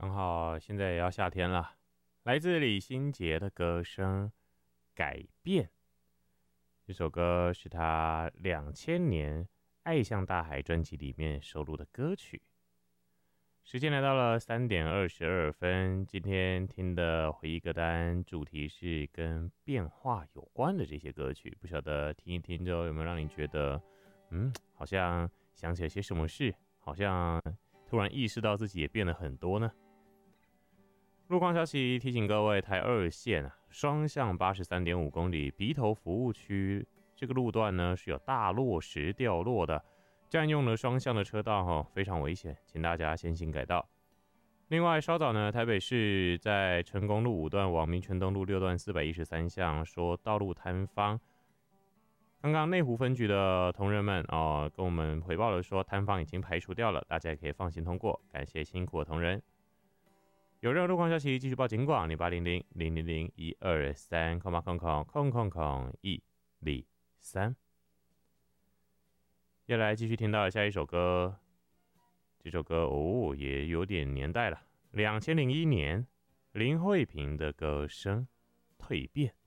刚好现在也要夏天了，来自李心洁的歌声《改变》。这首歌是他2000年《爱向大海》专辑里面收录的歌曲。时间来到了3:22，今天听的回忆歌单主题是跟变化有关的这些歌曲，不晓得听一听之后有没有让你觉得，好像想起了些什么事，好像突然意识到自己也变了很多呢？路况消息提醒各位，台2线双向83.5公里鼻头服务区这个路段呢是有大落石掉落的，占用了双向的车道非常危险，请大家先行改道。另外稍早呢，台北市在成功路5段往民权东路6段413巷说道路坍方，刚刚内湖分局的同仁们跟我们回报了说摊方已经排除掉了，大家也可以放心通过，感谢辛苦的同仁。有任何路况消息继续报警广0800-000-123，123。要来继续听到下一首歌，这首歌也有点年代了，2001年林慧萍的歌声《蜕变》。